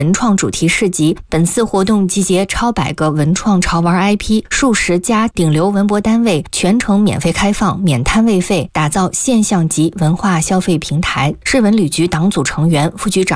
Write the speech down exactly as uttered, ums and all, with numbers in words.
文创主题市集。本次活动集结超百个文创潮玩 I P， 数十家顶流文博单位，全程免费开放，免摊位费，打造现象级文化消费平台。市文旅局党组成员、副局长